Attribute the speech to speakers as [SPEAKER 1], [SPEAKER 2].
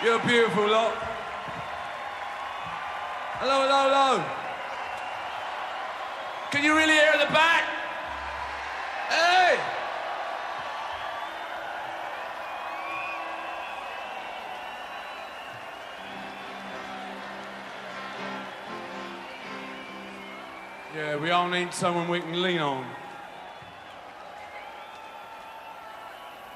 [SPEAKER 1] You're a beautiful lot. Hello, hello, hello. Can you really hear the back? Hey! Yeah, we all need someone we can lean on.